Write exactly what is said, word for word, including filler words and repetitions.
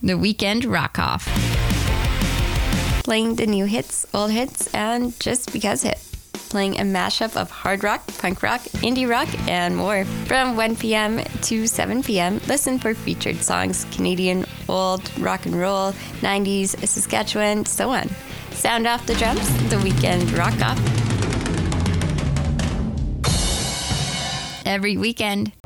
The Weekend Rock Off. Playing the new hits, old hits, and just because hit. Playing a mashup of hard rock, punk rock, indie rock, and more. From one p.m. to seven p.m., listen for featured songs, Canadian, old, rock and roll, nineties, Saskatchewan, so on. Sound off the drums, The Weekend Rock Off. Every weekend.